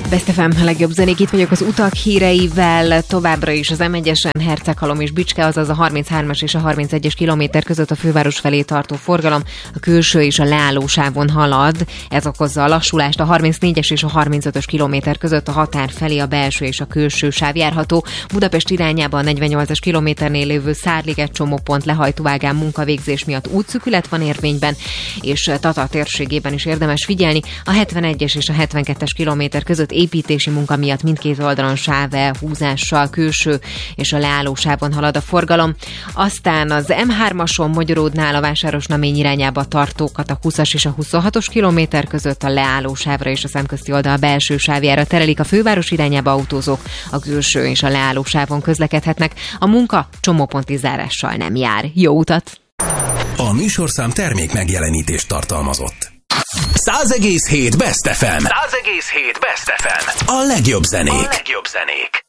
Best FM, a legjobb zenék, itt vagyok az utak híreivel, továbbra is az M1-esen Herceghalom és Bicske, azaz a 33-as és a 31-es kilométer között a főváros felé tartó forgalom a külső és a leállósávon halad, ez okozza a lassulást, a 34-es és a 35-ös kilométer között a határ felé a belső és a külső sáv járható, Budapest irányába a 48-as kilométernél lévő Szárliget csomópont lehajtóágán munkavégzés miatt útszűkület van érvényben, és Tatar térségében is érdemes figyelni, a 71-es és a 72-es kilométer között építési munka miatt mindkét oldalon sávhúzással külső és a leállósávon halad a forgalom. Aztán az M3-ason Magyaródnál a Vásárosnamény irányába tartókat a 20-as és a 26-os kilométer között a leállósávra és a szemközti oldal belső sávjára terelik, a főváros irányába autózók a külső és a leállósávon közlekedhetnek. A munka csomóponti zárással nem jár. Jó utat! A műsorszám termék megjelenítést tartalmazott. 100,7 Best FM. 100,7 Best FM. A legjobb zenék.